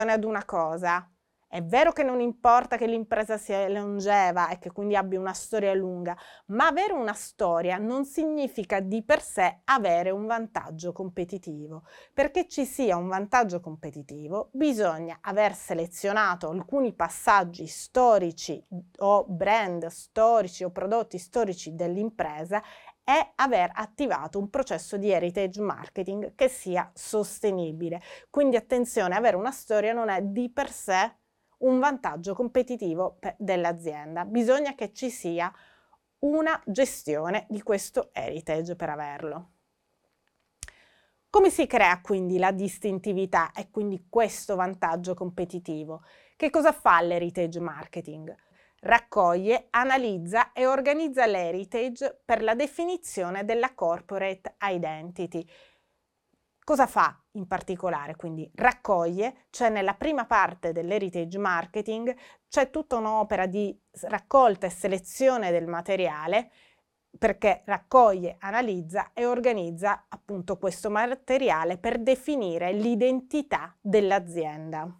ad una cosa. È vero che non importa che l'impresa sia longeva e che quindi abbia una storia lunga, ma avere una storia non significa di per sé avere un vantaggio competitivo. Perché ci sia un vantaggio competitivo, bisogna aver selezionato alcuni passaggi storici o brand storici o prodotti storici dell'impresa e aver attivato un processo di heritage marketing che sia sostenibile. Quindi attenzione, avere una storia non è di per sé un vantaggio competitivo dell'azienda. Bisogna che ci sia una gestione di questo heritage per averlo. Come si crea quindi la distintività e quindi questo vantaggio competitivo? Che cosa fa l'heritage marketing? Raccoglie, analizza e organizza l'heritage per la definizione della corporate identity. Cosa fa in particolare? Quindi raccoglie, cioè nella prima parte dell'heritage marketing c'è tutta un'opera di raccolta e selezione del materiale, perché raccoglie, analizza e organizza appunto questo materiale per definire l'identità dell'azienda.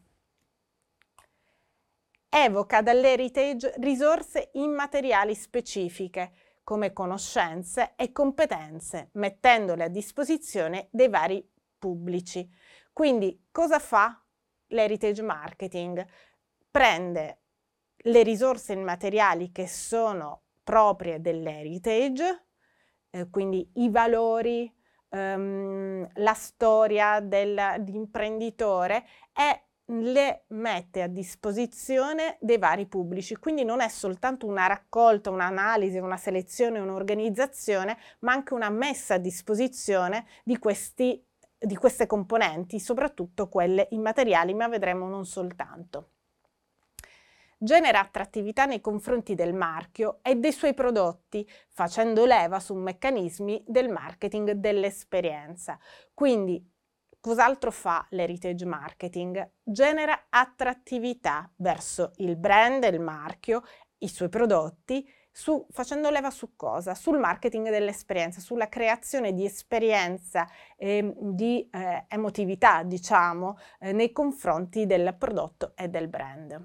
Evoca dall'heritage risorse immateriali specifiche, come conoscenze e competenze, mettendole a disposizione dei vari pubblici. Quindi cosa fa l'heritage marketing? Prende le risorse immateriali che sono proprie dell'heritage, quindi i valori, la storia dell'imprenditore e le mette a disposizione dei vari pubblici. Quindi non è soltanto una raccolta, un'analisi, una selezione, un'organizzazione, ma anche una messa a disposizione di queste componenti, soprattutto quelle immateriali, ma vedremo non soltanto. Genera attrattività nei confronti del marchio e dei suoi prodotti, facendo leva su meccanismi del marketing dell'esperienza. Quindi, cos'altro fa l'heritage marketing? Genera attrattività verso il brand, il marchio, i suoi prodotti, facendo leva su cosa? Sul marketing dell'esperienza, sulla creazione di esperienza, di emotività, diciamo, nei confronti del prodotto e del brand.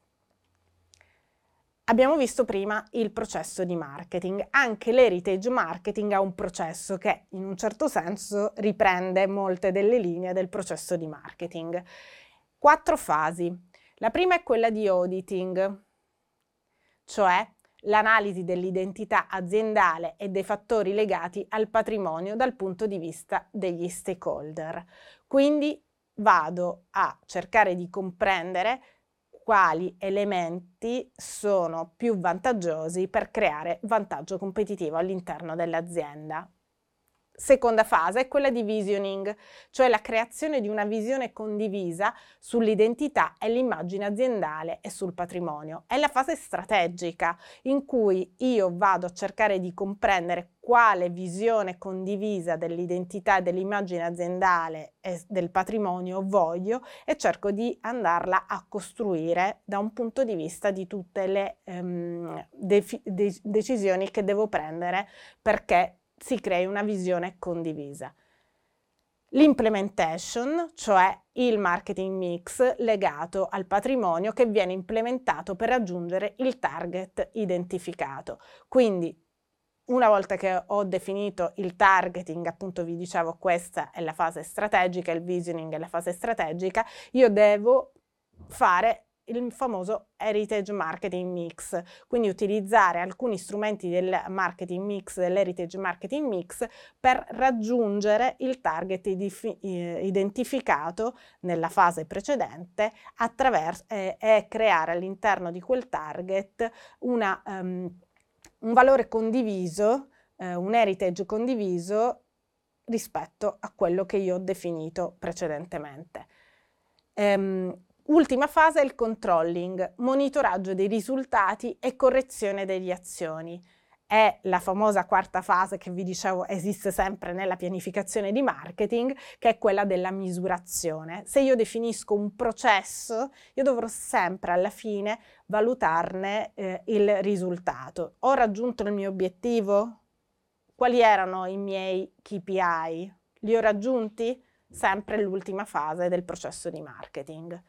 Abbiamo visto prima il processo di marketing. Anche l'heritage marketing ha un processo che in un certo senso riprende molte delle linee del processo di marketing. 4 fasi. La prima è quella di auditing, cioè l'analisi dell'identità aziendale e dei fattori legati al patrimonio dal punto di vista degli stakeholder. Quindi vado a cercare di comprendere quali elementi sono più vantaggiosi per creare vantaggio competitivo all'interno dell'azienda. Seconda fase è quella di visioning, cioè la creazione di una visione condivisa sull'identità e l'immagine aziendale e sul patrimonio. È la fase strategica in cui io vado a cercare di comprendere quale visione condivisa dell'identità e dell'immagine aziendale e del patrimonio voglio e cerco di andarla a costruire da un punto di vista di tutte le decisioni che devo prendere perché si crei una visione condivisa. L'implementation, cioè il marketing mix legato al patrimonio che viene implementato per raggiungere il target identificato. Quindi una volta che ho definito il targeting, appunto vi dicevo questa è la fase strategica, il visioning è la fase strategica, io devo fare il famoso heritage marketing mix, quindi utilizzare alcuni strumenti del marketing mix, dell'heritage marketing mix per raggiungere il target identificato nella fase precedente e creare all'interno di quel target un valore condiviso, un heritage condiviso rispetto a quello che io ho definito precedentemente. Ultima fase è il controlling, monitoraggio dei risultati e correzione delle azioni. È la famosa quarta fase che vi dicevo esiste sempre nella pianificazione di marketing, che è quella della misurazione. Se io definisco un processo, io dovrò sempre alla fine valutarne il risultato. Ho raggiunto il mio obiettivo? Quali erano i miei KPI? Li ho raggiunti? sempre l'ultima fase del processo di marketing.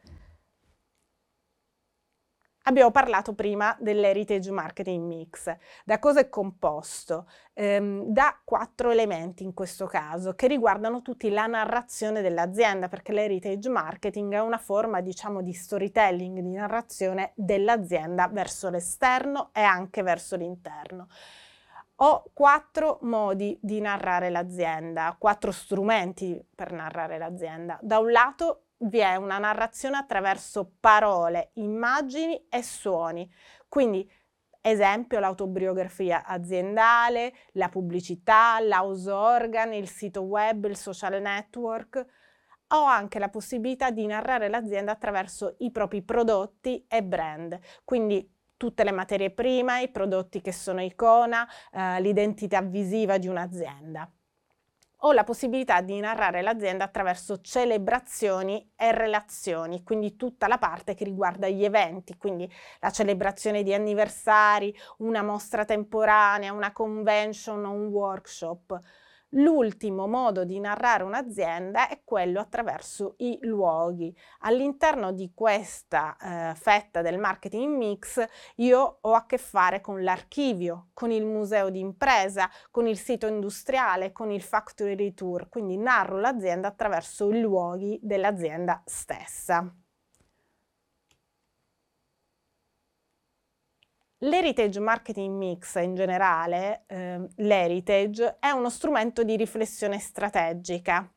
Abbiamo parlato prima dell'heritage marketing mix. Da cosa è composto? Da 4 elementi in questo caso, che riguardano tutti la narrazione dell'azienda, perché l'heritage marketing è una forma, diciamo, di storytelling, di narrazione dell'azienda verso l'esterno e anche verso l'interno. Ho 4 modi di narrare l'azienda, 4 strumenti per narrare l'azienda. Da un lato vi è una narrazione attraverso parole, immagini e suoni. Quindi, esempio, l'autobiografia aziendale, la pubblicità, l'house organ, il sito web, il social network. Ho anche la possibilità di narrare l'azienda attraverso i propri prodotti e brand. Quindi tutte le materie prime, i prodotti che sono icona, l'identità visiva di un'azienda. Ho la possibilità di narrare l'azienda attraverso celebrazioni e relazioni, quindi tutta la parte che riguarda gli eventi, quindi la celebrazione di anniversari, una mostra temporanea, una convention o un workshop. L'ultimo modo di narrare un'azienda è quello attraverso i luoghi. All'interno di questa fetta del marketing mix io ho a che fare con l'archivio, con il museo di impresa, con il sito industriale, con il factory tour, quindi narro l'azienda attraverso i luoghi dell'azienda stessa. L'heritage marketing mix in generale, l'heritage, è uno strumento di riflessione strategica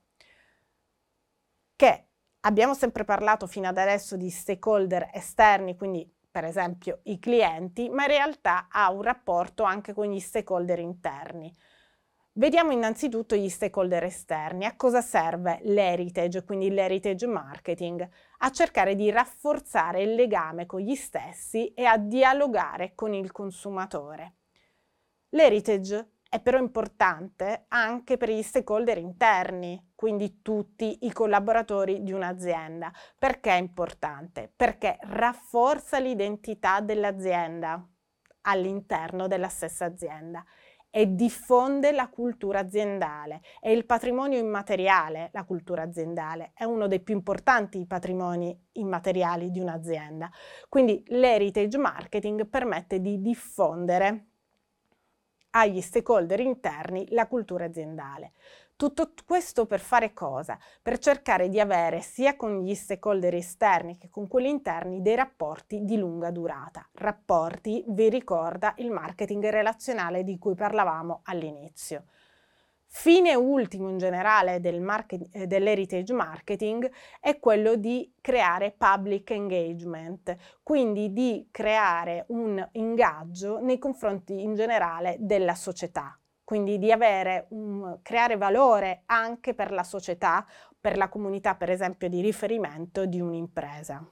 che abbiamo sempre parlato fino ad adesso di stakeholder esterni, quindi per esempio i clienti, ma in realtà ha un rapporto anche con gli stakeholder interni. Vediamo innanzitutto gli stakeholder esterni. A cosa serve l'heritage, quindi l'heritage marketing? A cercare di rafforzare il legame con gli stessi e a dialogare con il consumatore. L'heritage è però importante anche per gli stakeholder interni, quindi tutti i collaboratori di un'azienda. Perché è importante? Perché rafforza l'identità dell'azienda all'interno della stessa azienda e diffonde la cultura aziendale. È il patrimonio immateriale, la cultura aziendale, è uno dei più importanti patrimoni immateriali di un'azienda. Quindi l'heritage marketing permette di diffondere agli stakeholder interni la cultura aziendale. Tutto questo per fare cosa? Per cercare di avere sia con gli stakeholder esterni che con quelli interni dei rapporti di lunga durata. Rapporti, vi ricorda, il marketing relazionale di cui parlavamo all'inizio. Fine ultimo in generale dell'heritage marketing è quello di creare public engagement, quindi di creare un ingaggio nei confronti in generale della società, quindi di creare valore anche per la società, per la comunità per esempio di riferimento di un'impresa.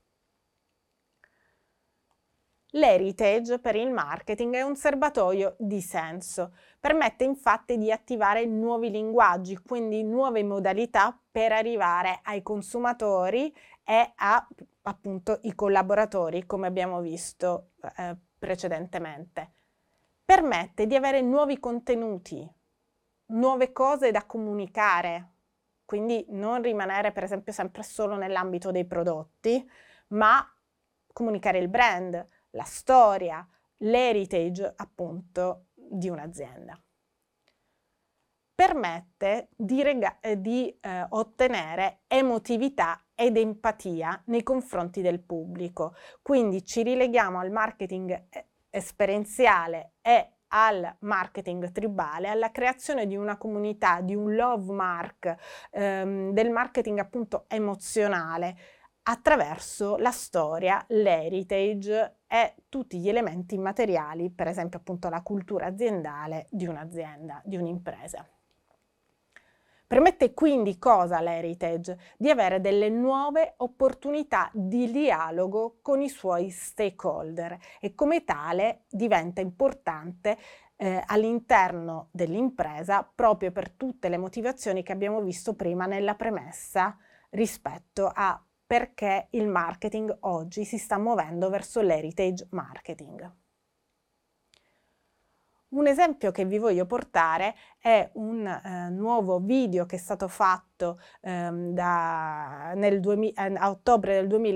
L'heritage per il marketing è un serbatoio di senso, permette infatti di attivare nuovi linguaggi, quindi nuove modalità per arrivare ai consumatori e a appunto i collaboratori, come abbiamo visto precedentemente. Permette di avere nuovi contenuti, nuove cose da comunicare, quindi non rimanere per esempio sempre solo nell'ambito dei prodotti, ma comunicare il brand, la storia, l'heritage appunto di un'azienda. Permette di ottenere emotività ed empatia nei confronti del pubblico, quindi ci rileghiamo al marketing esperienziale e al marketing tribale, alla creazione di una comunità, di un love mark, del marketing appunto emozionale, attraverso la storia, l'heritage e tutti gli elementi immateriali, per esempio appunto la cultura aziendale di un'azienda, di un'impresa. Permette quindi cosa l'heritage? Di avere delle nuove opportunità di dialogo con i suoi stakeholder e come tale diventa importante all'interno dell'impresa proprio per tutte le motivazioni che abbiamo visto prima nella premessa rispetto a perché il marketing oggi si sta muovendo verso l'heritage marketing. Un esempio che vi voglio portare è un nuovo video che è stato fatto a ottobre del